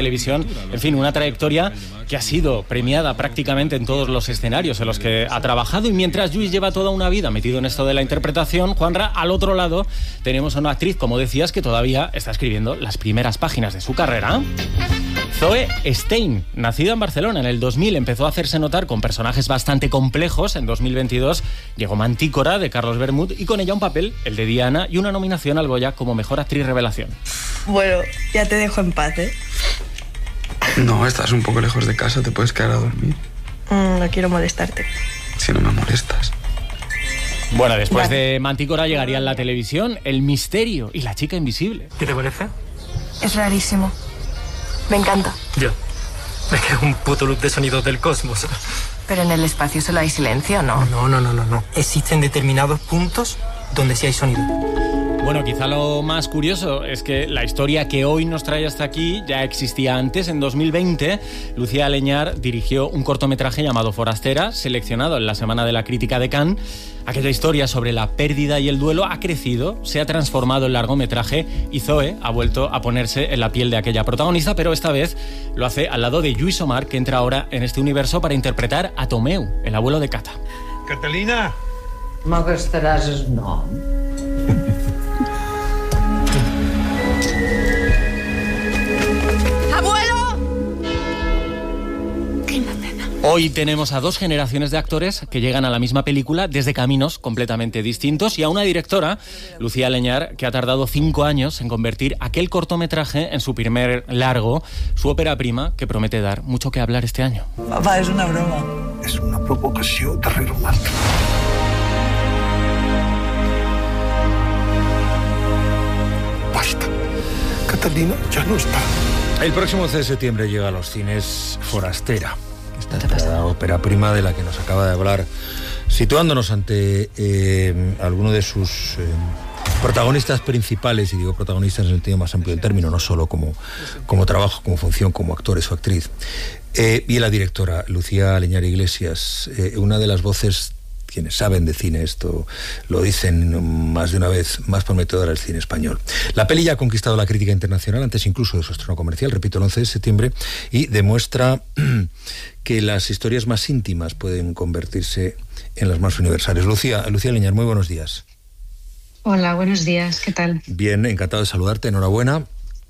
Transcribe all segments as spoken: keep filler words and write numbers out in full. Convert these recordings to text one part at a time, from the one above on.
televisión. En fin, una trayectoria que ha sido premiada prácticamente en todos los escenarios en los que ha trabajado. Y mientras Lluís lleva toda una vida metido en esto de la interpretación, Juanra, al otro lado tenemos a una actriz, como decías, que todavía está escribiendo las primeras páginas de su carrera. Zoe Stein, nacida en Barcelona en el dos mil, empezó a hacerse notar con personajes bastante complejos. En dos mil veintidós llegó Mantícora, de Carlos Bermud, y con ella un papel, el de Diana, y una nominación al Goya como Mejor Actriz Revelación. Bueno, ya te dejo en paz, ¿eh? No, estás un poco lejos de casa, te puedes quedar a dormir. Mm, no quiero molestarte. Si no me molestas. Bueno, después Vale. de Mantícora llegaría en la televisión El Misterio y La Chica Invisible. ¿Qué te parece? Es rarísimo. Me encanta. Yo. Es que es un puto loop de sonidos del cosmos. Pero en el espacio solo hay silencio, ¿no? No, no, no, no, no. Existen determinados puntos donde sí hay sonido. Bueno, quizá lo más curioso es que la historia que hoy nos trae hasta aquí ya existía antes. En dos mil veinte, Lucía Aleñar dirigió un cortometraje llamado Forastera, seleccionado en la Semana de la Crítica de Cannes. Aquella historia sobre la pérdida y el duelo ha crecido, se ha transformado en largometraje y Zoe ha vuelto a ponerse en la piel de aquella protagonista, pero esta vez lo hace al lado de Lluís Omar, que entra ahora en este universo para interpretar a Tomeu, el abuelo de Cata. Catalina! M'agastaràs el nom. Hoy tenemos a dos generaciones de actores que llegan a la misma película desde caminos completamente distintos y a una directora, Lucía Aleñar, que ha tardado cinco años en convertir aquel cortometraje en su primer largo, su ópera prima, que promete dar mucho que hablar este año. Papá, és una broma. És una provocació darrere una altra. Basta. Catalina ya no está. El próximo once de septiembre llega a los cines Forastera, esta entrada ópera prima de la que nos acaba de hablar, situándonos ante eh, alguno de sus eh, protagonistas principales, y digo protagonistas en el sentido más amplio del término, no solo como, como trabajo, como función, como actores o actriz. Eh, y la directora, Lucía Aleñar Iglesias, eh, una de las voces, quienes saben de cine esto lo dicen más de una vez, más prometedora del cine español. La peli ya ha conquistado la crítica internacional antes incluso de su estreno comercial, repito, el once de septiembre, y demuestra que las historias más íntimas pueden convertirse en las más universales. Lucía, Lucía Aleñar, muy buenos días. Hola, buenos días, ¿qué tal? Bien, encantado de saludarte, enhorabuena.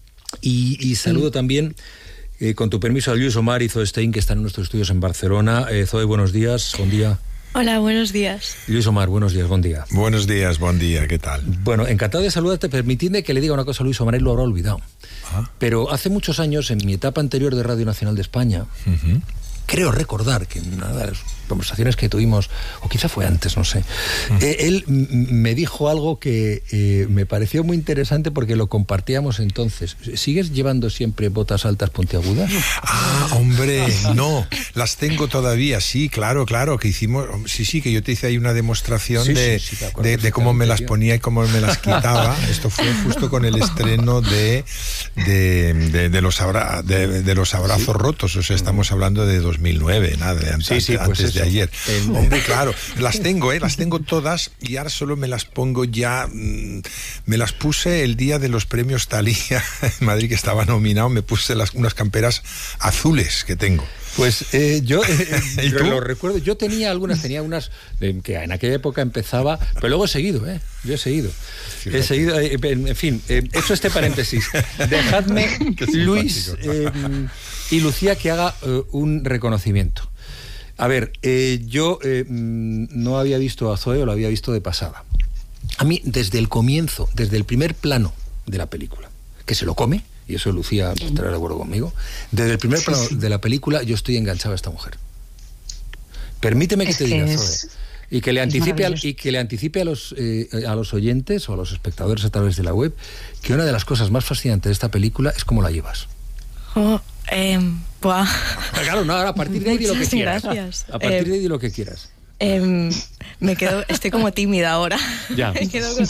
Y, y saludo sí. también, eh, con tu permiso, a Lluís Omar y Zoe Stein, que están en nuestros estudios en Barcelona. Eh, Zoe, buenos días, buen día. Hola, buenos días. Lluís Omar, buenos días, buen día. Buenos días, buen día, ¿qué tal? Bueno, encantado de saludarte. Permitidme que le diga una cosa a Lluís Omar, él lo habrá olvidado. Ajá. Pero hace muchos años, en mi etapa anterior de Radio Nacional de España, uh-huh. creo recordar que en una de las conversaciones que tuvimos, o quizá fue antes, no sé, uh-huh. eh, él m- me dijo algo que eh, me pareció muy interesante porque lo compartíamos entonces. ¿Sigues llevando siempre botas altas puntiagudas? Ah, hombre, no, las tengo todavía, sí, claro, claro, que hicimos, sí, sí, que yo te hice ahí una demostración sí, de, sí, sí, de, de cómo me las ponía y cómo me las quitaba. Esto fue justo con el estreno de, de, de, de, los, abra, de, de los abrazos sí. rotos, o sea, estamos hablando de dos mil nueve, nada, de antes, sí, sí, pues antes de ayer. El... Hombre, claro, las tengo, ¿eh? Las tengo todas y ahora solo me las pongo ya, mmm, me las puse el día de los premios Thalía en Madrid, que estaba nominado, me puse las, unas camperas azules que tengo. Pues eh, yo eh, lo recuerdo, yo tenía algunas, tenía unas eh, que en aquella época empezaba, pero luego he seguido, ¿eh? Yo he seguido. Fíjate. He seguido, eh, en fin, eh, hecho este paréntesis, dejadme, Luis eh, y Lucía, que haga eh, un reconocimiento. A ver, eh, yo eh, no había visto a Zoe, o lo había visto de pasada. A mí, desde el comienzo, desde el primer plano de la película, que se lo come, y eso Lucía estará de acuerdo conmigo, desde el primer plano de la película yo estoy enganchado a esta mujer. Permíteme que es te diga, que es, Zoe, y que le anticipe, a, y que le anticipe a, los, eh, a los oyentes o a los espectadores a través de la web que una de las cosas más fascinantes de esta película es cómo la llevas. Oh, eh, buah. Claro, no, ahora a partir de ahí di lo que quieras. Gracias. A partir eh, de ahí di lo que quieras. Eh, me quedo, estoy como tímida ahora. Ya. me quedo con,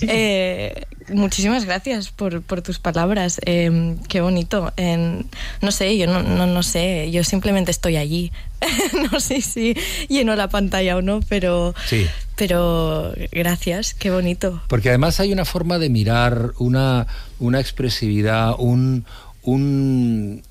eh, muchísimas gracias por, por tus palabras. Eh, qué bonito. Eh, no sé, yo no, no, no sé, yo simplemente estoy allí. No sé si lleno la pantalla o no, pero, sí. pero gracias, qué bonito. Porque además hay una forma de mirar, una, una expresividad, un, un